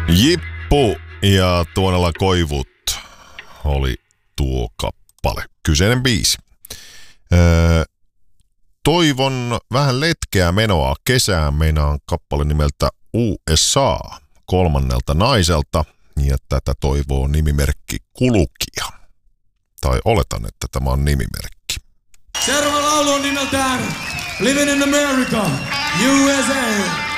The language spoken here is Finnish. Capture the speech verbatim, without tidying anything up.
Jippu ja Tuonela Koivut oli tuo kappale. Kyseinen biisi. Öö, toivon vähän letkeää menoa kesään. Meinaan kappale nimeltä U S A kolmannelta naiselta. Ja tätä toivoo nimimerkki Kulukija. Tai oletan, että tämä on nimimerkki. Seuraava laulu on nimeltään Living in America, U S A.